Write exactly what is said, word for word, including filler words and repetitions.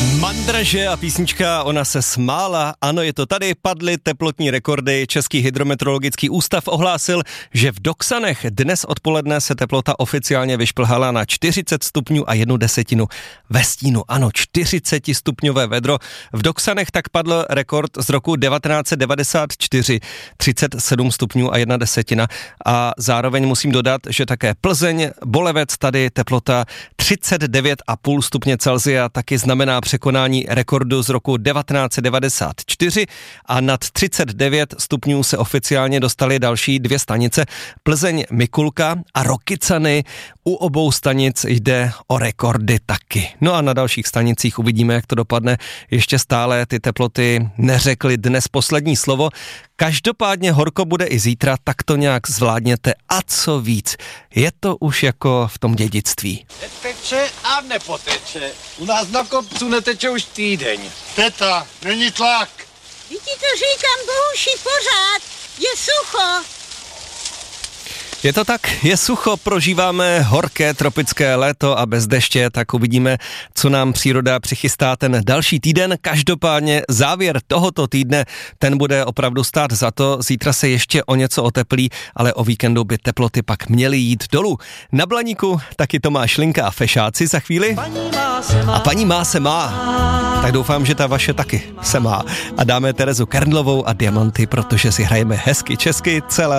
Mandraže a písnička Ona se smála. Ano, je to tady, padly teplotní rekordy. Český hydrometeorologický ústav ohlásil, že v Doksanech dnes odpoledne se teplota oficiálně vyšplhala na čtyřicet stupňů a jednu desetinu ve stínu. Ano, čtyřicet stupňové vedro. V Doksanech tak padl rekord z roku devatenáct set devadesát čtyři, třicet sedm stupňů a jedna desetina. A zároveň musím dodat, že také Plzeň, Bolevec, tady teplota třicet devět a půl stupně Celsia taky znamená překonání rekordu z roku devatenáct set devadesát čtyři a nad třicet devět stupňů se oficiálně dostaly další dvě stanice, Plzeň Mikulka a Rokycany. U obou stanic jde o rekordy taky. No a na dalších stanicích uvidíme, jak to dopadne. Ještě stále ty teploty neřekly dnes poslední slovo. Každopádně horko bude i zítra, tak to nějak zvládněte a co víc. Je to už jako v tom dědictví. Neteče a nepoteče. U nás na kopcu neteče už týdeň. Teta, není tlak. Vy ti to říkám, Bohuši, pořád. Je sucho. Je to tak, je sucho, prožíváme horké tropické léto a bez deště, tak uvidíme, co nám příroda přichystá ten další týden. Každopádně závěr tohoto týdne, ten bude opravdu stát za to. Zítra se ještě o něco oteplí, ale o víkendu by teploty pak měly jít dolů. Na Blaníku taky Tomáš Linka a Fešáci za chvíli. A paní má se má. Tak doufám, že ta vaše taky se má. A dáme Terezu Kernlovou a Diamanty, protože si hrajeme hezky česky celé